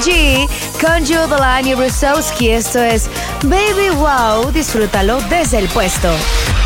G con Judeline y Rusowski. Esto es Baby Wow. Disfrútalo desde el puesto.